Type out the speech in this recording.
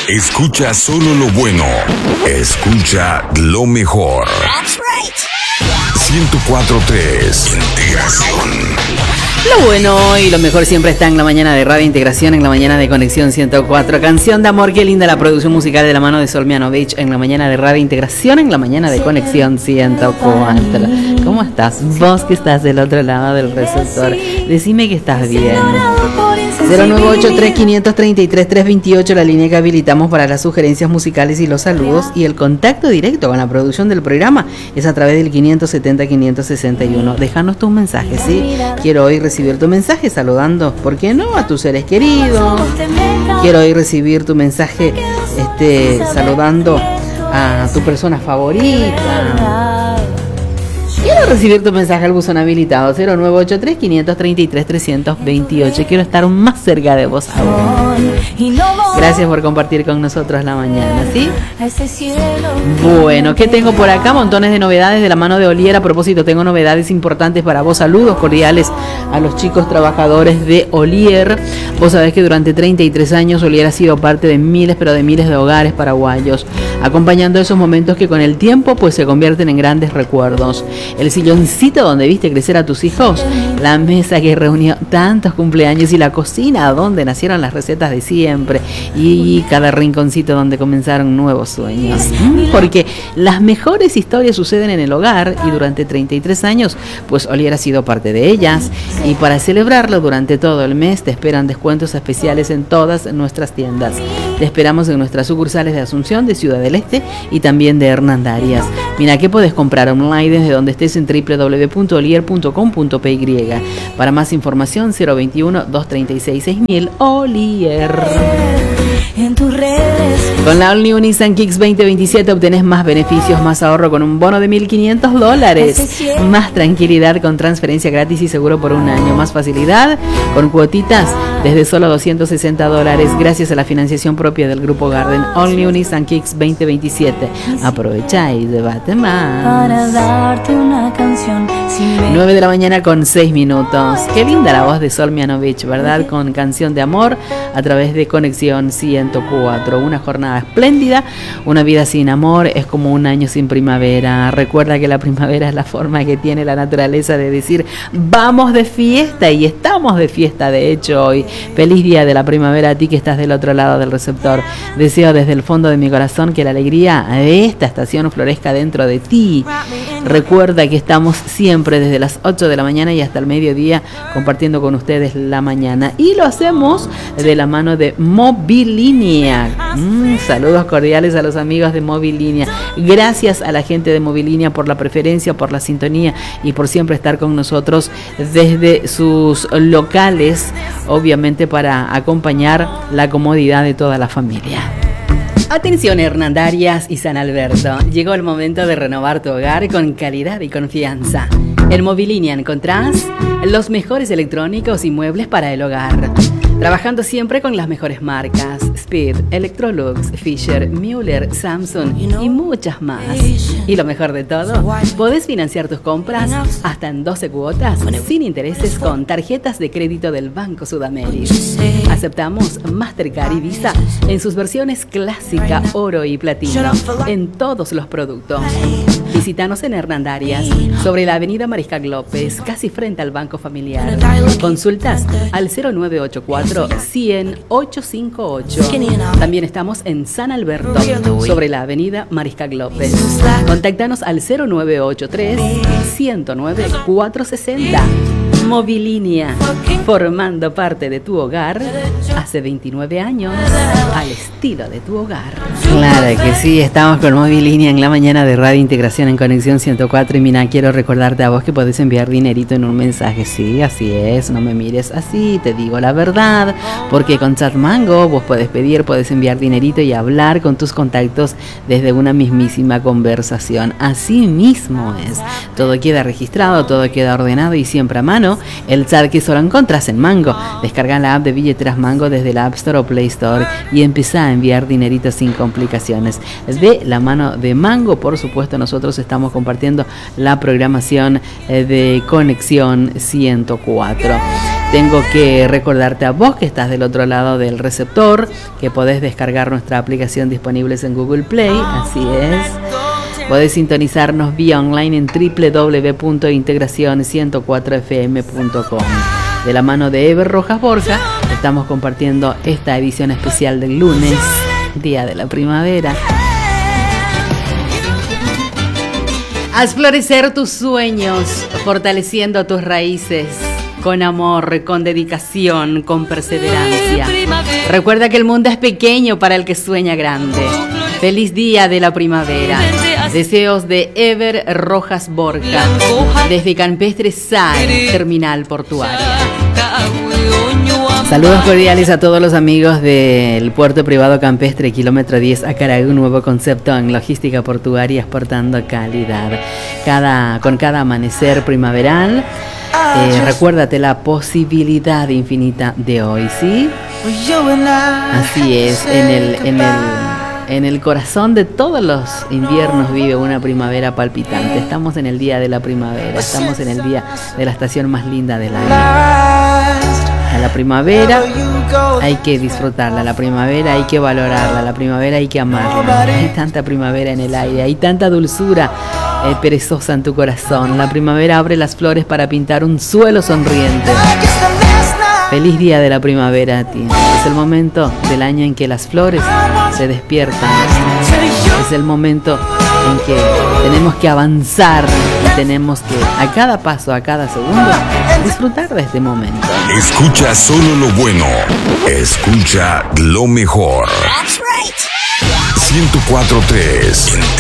Escucha solo lo bueno. Escucha lo mejor. 104.3 Integración. Lo bueno y lo mejor siempre está en la mañana de Radio Integración, en la mañana de Conexión 104. Canción de amor, qué linda la producción musical de la mano de Sol Mianovich en la mañana de Radio Integración, en la mañana de Conexión 104. ¿Cómo estás? Vos que estás del otro lado del receptor, decime que estás bien. 098-3533-328, la línea que habilitamos para las sugerencias musicales y los saludos, y el contacto directo con la producción del programa es a través del 570-561. Déjanos tus mensajes, ¿sí? Quiero hoy recibir tu mensaje saludando, ¿por qué no?, a tus seres queridos. Quiero hoy recibir tu mensaje saludando a tu persona favorita. Quiero recibir tu mensaje al buzón habilitado 0983-533-328. Quiero estar más cerca de vos ahora. Gracias por compartir con nosotros la mañana, ¿sí? Bueno, ¿qué tengo por acá? Montones de novedades de la mano de Olier. A propósito, tengo novedades importantes para vos. Saludos cordiales a los chicos trabajadores de Olier. Vos sabés que durante 33 años Olier ha sido parte de miles, pero de miles de hogares paraguayos, acompañando esos momentos que con el tiempo pues se convierten en grandes recuerdos. El silloncito donde viste crecer a tus hijos, la mesa que reunió tantos cumpleaños y la cocina donde nacieron las recetas de siempre, y cada rinconcito donde comenzaron nuevos sueños. Porque las mejores historias suceden en el hogar, y durante 33 años pues Olier ha sido parte de ellas, y para celebrarlo durante todo el mes te esperan descuentos especiales en todas nuestras tiendas. Te esperamos en nuestras sucursales de Asunción, de Ciudad del Este y también de Hernandarias. Mira que puedes comprar online desde donde estés en www.olier.com.py. Para más información 021-236-6000. Olier. En tus redes. Con la All New Nissan Kicks 2027 obtenés más beneficios, más ahorro con un bono de $1.500, más tranquilidad con transferencia gratis y seguro por un año, más facilidad con cuotitas desde solo $260 gracias a la financiación propia del Grupo Garden. All New Nissan Kicks 2027. Aprovecha y debate más. Para darte una canción. 9 de la mañana con 6 minutos. Qué linda la voz de Sol Mianovich, ¿verdad? Con Canción de Amor a través de Conexión 104. Una jornada espléndida. Una vida sin amor es como un año sin primavera. Recuerda que la primavera es la forma que tiene la naturaleza de decir vamos de fiesta, y estamos de fiesta de hecho hoy. Feliz día de la primavera a ti que estás del otro lado del receptor. Deseo desde el fondo de mi corazón que la alegría de esta estación florezca dentro de ti. Recuerda que estamos siempre desde las 8 de la mañana y hasta el mediodía compartiendo con ustedes la mañana, y lo hacemos de la mano de Movilínea. Saludos cordiales a los amigos de Movilínea. Gracias a la gente de Movilínea por la preferencia, por la sintonía y por siempre estar con nosotros desde sus locales, obviamente para acompañar la comodidad de toda la familia. Atención Hernandarias y San Alberto, llegó el momento de renovar tu hogar con calidad y confianza. En Movilínea encontrás los mejores electrónicos y muebles para el hogar, trabajando siempre con las mejores marcas: Speed, Electrolux, Fisher, Müller, Samsung y muchas más. Y lo mejor de todo, podés financiar tus compras hasta en 12 cuotas sin intereses con tarjetas de crédito del Banco Sudamérica. Aceptamos Mastercard y Visa en sus versiones clásica, oro y platino en todos los productos. Visítanos en Hernandarias, sobre la avenida Mariscal López, casi frente al Banco Familiar. Consultas al 0984-100-858. También estamos en San Alberto, sobre la avenida Mariscal López. Contáctanos al 0983-109-460. Movilínea, formando parte de tu hogar hace 29 años, al estilo de tu hogar. Claro que sí, estamos con Movilínea en la mañana de Radio Integración en Conexión 104. Y mira, quiero recordarte a vos que podés enviar dinerito en un mensaje. Sí, así es, no me mires así, te digo la verdad, porque con Chat Mango vos podés pedir, podés enviar dinerito y hablar con tus contactos desde una mismísima conversación. Así mismo es, todo queda registrado, todo queda ordenado y siempre a mano. El chat que solo encontrás en Mango. Descarga la app de billeteras Mango desde la App Store o Play Store y empezá a enviar dinerito sin complicaciones. De la mano de Mango, por supuesto, nosotros estamos compartiendo la programación de Conexión 104. tengo que recordarte a vos que estás del otro lado del receptor, que podés descargar nuestra aplicación disponibles en Google Play, así es. Podés sintonizarnos vía online en www.integracion104fm.com. De la mano de Ever Rojas Borja, estamos compartiendo esta edición especial del lunes, Día de la Primavera. Haz florecer tus sueños, fortaleciendo tus raíces, con amor, con dedicación, con perseverancia. Recuerda que el mundo es pequeño para el que sueña grande. Feliz Día de la Primavera. Deseos de Ever Rojas Borja, desde Campestre SAE, Terminal Portuaria. Saludos cordiales a todos los amigos del Puerto Privado Campestre, kilómetro 10 Acaragüe, un nuevo concepto en logística portuaria exportando calidad. Con cada amanecer primaveral, recuérdate la posibilidad infinita de hoy, ¿sí? Así es, en el corazón de todos los inviernos vive una primavera palpitante. Estamos en el día de la primavera, estamos en el día de la estación más linda del año. A la primavera hay que disfrutarla, la primavera hay que valorarla, la primavera hay que amarla. Hay tanta primavera en el aire, hay tanta dulzura perezosa en tu corazón. La primavera abre las flores para pintar un suelo sonriente. Feliz Día de la Primavera a ti. Es el momento del año en que las flores se despiertan. Es el momento en que tenemos que avanzar y tenemos que, a cada paso, a cada segundo, disfrutar de este momento. Escucha solo lo bueno. Escucha lo mejor. 104.3